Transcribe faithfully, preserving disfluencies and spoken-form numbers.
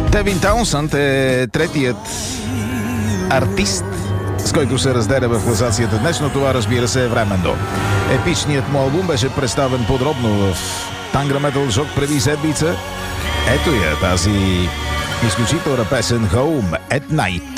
Девин Таунсънд е третият артист, с който се разделя в класацията днес, но това, разбира се, е временно. Епичният му албум беше представен подробно в Tangra Metal Shock преди седмица. Ето я тази изключителна песен Home at Night.